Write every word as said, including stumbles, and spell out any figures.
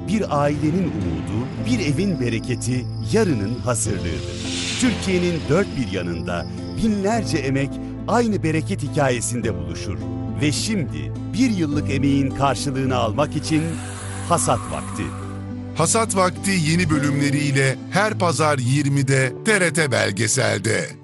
bir ailenin umudu, bir evin bereketi, yarının hazırlığıdır. Türkiye'nin dört bir yanında binlerce emek aynı bereket hikayesinde buluşur. Ve şimdi bir yıllık emeğin karşılığını almak için hasat vakti. Hasat Vakti yeni bölümleriyle her pazar yirmide T R T Belgesel'de.